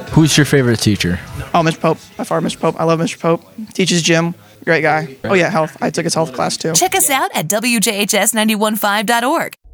Who's your favorite teacher? Oh, Mr. Pope. By far, Mr. Pope. I love Mr. Pope. Teaches gym. Great guy. Oh, yeah, health. I took his health class, too. Check us out at WJHS915.org.